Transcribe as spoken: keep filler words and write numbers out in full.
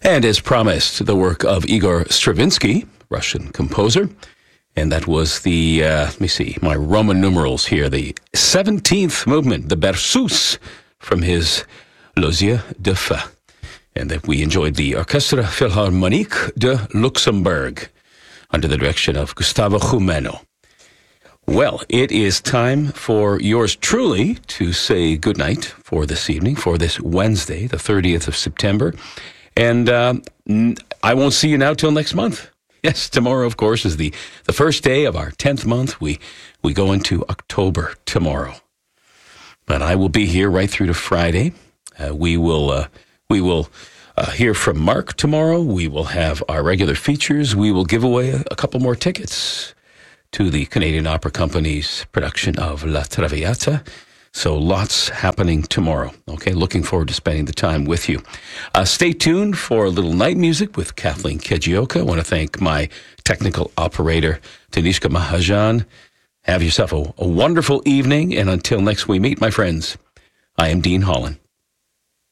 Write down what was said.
And as promised, the work of Igor Stravinsky, Russian composer. And that was the, uh, let me see, my Roman numerals here, the seventeenth movement, the Berceuse, from his Loisirs de Feu. And that we enjoyed the Orchestre Philharmonique de Luxembourg under the direction of Gustavo Jumeno. Well, it is time for yours truly to say goodnight for this evening, for this Wednesday, the thirtieth of September. And uh, I won't see you now till next month. Yes, tomorrow, of course, is the, the first day of our tenth month. We we go into October tomorrow. But I will be here right through to Friday. Uh, we will uh, we will uh, hear from Mark tomorrow. We will have our regular features. We will give away a, a couple more tickets to the Canadian Opera Company's production of La Traviata. So lots happening tomorrow. Okay, looking forward to spending the time with you. Uh, stay tuned for a little night music with Kathleen Kejioka. I want to thank my technical operator, Tanishka Mahajan. Have yourself a, a wonderful evening, and until next we meet, my friends, I am Dean Holland.